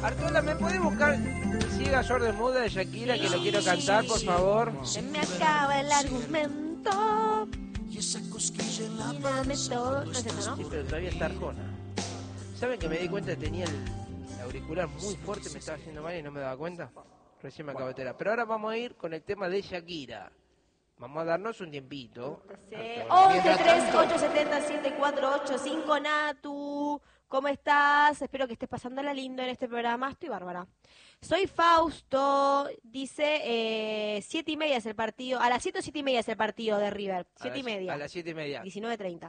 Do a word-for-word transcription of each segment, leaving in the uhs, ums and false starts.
Artola, ¿me puede buscar Ciega, Sorda y Muda de Shakira, que lo quiero cantar, por favor? Se me acaba el argumento. Dame todo. No es eso, ¿no? Sí, pero todavía está Arjona. ¿Saben que me di cuenta que tenía el auricular muy fuerte, me estaba haciendo mal y no me daba cuenta? Recién me acabo de enterar. Pero ahora vamos a ir con el tema de Shakira. Vamos a darnos un tiempito. once tres ocho siete cero siete cuatro ocho cinco. Natu, ¿cómo estás? Espero que estés pasándola lindo en este programa. Estoy bárbara. Soy Fausto. Dice eh, siete y media es el partido. A las siete o siete y media es el partido de River. Siete y media. A las siete y media. diecinueve treinta.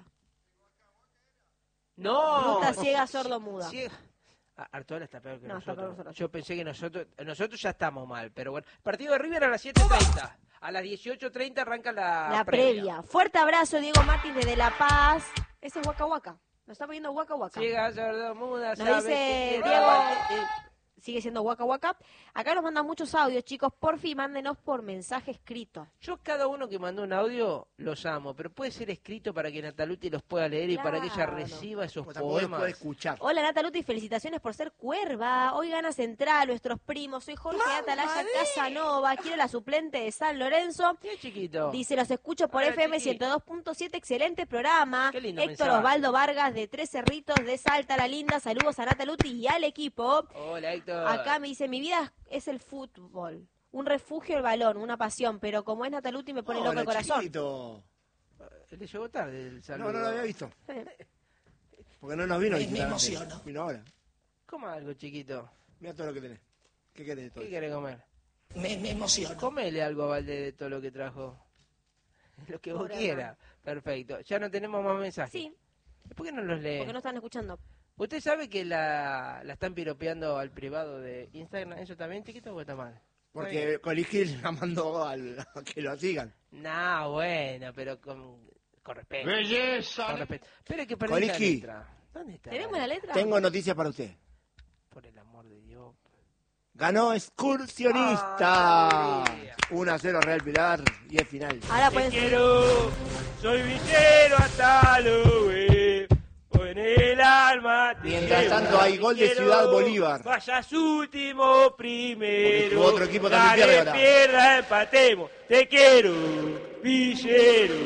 No. Bruta, ciega, sordo, muda. Ciega. Ah, Artola está peor que No, está nosotros. peor que nosotros. Yo pensé que nosotros nosotros ya estamos mal, pero bueno. Partido de River a las siete treinta. A las dieciocho treinta arranca la, La previa. previa. Fuerte abrazo, Diego Martins desde La Paz. Ese es Waka Waka. Nos está poniendo Waka Waka. Ciega, sordo, muda, Nos sabe dice que quiere. Diego, eh, sigue siendo Waka Waka. Acá nos mandan muchos audios, chicos. Porfi, mándenos por mensaje escrito. Yo cada uno que mandó un audio los amo, pero puede ser escrito para que Nataluti los pueda leer y para que ella Claro. reciba esos O tampoco los poemas. puede escuchar. Hola Nataluti, felicitaciones por ser cuerva. Hoy gana Central, nuestros primos. Soy Jorge Atalaya Casanova. Quiero la suplente de San Lorenzo. Qué chiquito. Dice, los escucho por Hola, F M chiqui. ciento dos punto siete. Excelente programa. Qué lindo Héctor mensaje. Osvaldo Vargas de Tres Cerritos de Salta la Linda. Saludos a Nataluti y al equipo. Hola, Héctor. Acá me dice, mi vida es el fútbol. Un refugio el balón, una pasión. Pero como es Nataluti me pone loco Hola, el corazón. chiquito. Le llegó tarde el saludo. No, no lo había visto. Porque no nos vino a Me- me visitar antes. emociono. Vino ahora. Coma algo, chiquito. Mira todo lo que tenés. ¿Qué querés de todo? ¿Qué quiere comer? Me, me emociono. Comele algo a Valde de todo lo que trajo. Lo que vos Pobre quieras. Perfecto. Ya no tenemos más mensajes. Sí, ¿Por qué no los lee? porque no están escuchando. ¿Usted sabe que la, la están piropeando al privado de Instagram? ¿Eso también, chiquito, o está mal? Porque Coligil la mandó al, a que lo sigan. No, bueno, pero con, con respeto. ¡Belleza! Con respeto. Pero que perdí la Coliqui. letra. ¿Dónde está? ¿Tenemos la letra? Tengo noticias para usted. Por el amor de Dios. Ganó Excursionista. Ay. uno a cero Real Pilar y es final. Ahora Te pueden quiero, soy villero hasta lo ve, o en el alma te Mientras llevo. tanto, hay gol de Quiero, Ciudad Bolívar. Vayas último primero. Porque tu otro equipo también Dale, pierde ahora. pierda, empatemos. Te quiero, villero,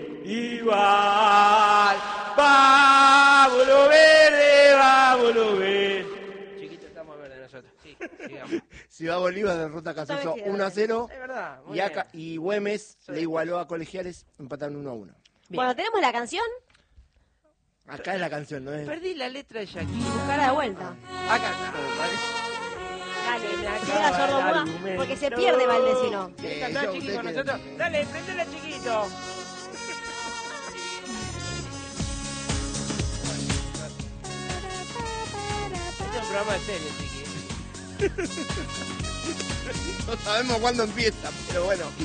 igual. Vámonos verde, vámonos verde. Chiquito, estamos verdes nosotros. Sí, sigamos. Ciudad Bolívar derrota a Casuso También queda uno a cero. Es verdad, muy Y, acá, bien. y Güemes Soy le igualó a Colegiales, empataron uno a uno. Bueno, tenemos la canción. Acá es la canción, ¿no es? Perdí la letra de Shakira. Buscarla de vuelta. Acá está. Dale, Se me acaba ciega, sordo, el muda, argumento. porque se pierde Valdecino. ¿Quieres Eh, cantar, yo, chiqui, usted con quiere. nosotros? Dale, prendela, chiquito. Este es un programa de serio, chiqui. No sabemos cuándo empieza, pero bueno.